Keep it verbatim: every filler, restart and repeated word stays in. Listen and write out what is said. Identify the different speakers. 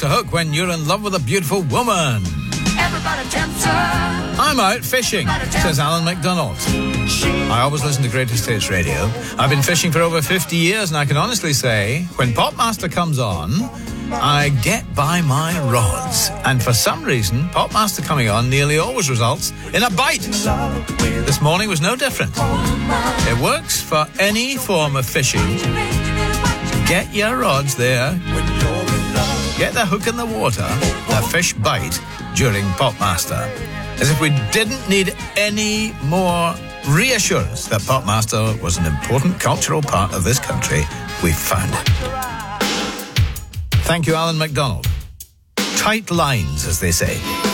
Speaker 1: a hook when you're in love with a beautiful woman.
Speaker 2: Everybody tempts her.
Speaker 1: I'm out fishing, says Alan MacDonald. I always listen to Greatest Hits Radio. I've been fishing for over fifty years, and I can honestly say, when Popmaster comes on, I get by my rods. And for some reason, Popmaster coming on nearly always results in a bite. This morning was no different. It works for any form of fishing. Get your rods there. Get the hook in the water. The fish bite during Popmaster. As if we didn't need any more reassurance that Popmaster was an important cultural part of this country, we found it. Thank you, Alan MacDonald. Tight lines, as they say.